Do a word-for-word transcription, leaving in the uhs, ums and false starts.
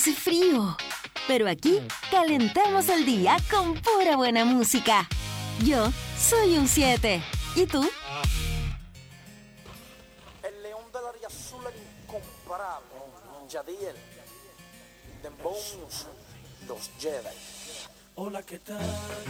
Hace frío, pero aquí calentamos el día con pura buena música. Yo soy un siete. ¿Y tú? El león del área azul, el incomparable. Yadiel, Dembow Music, los Jedi. Hola, ¿qué tal?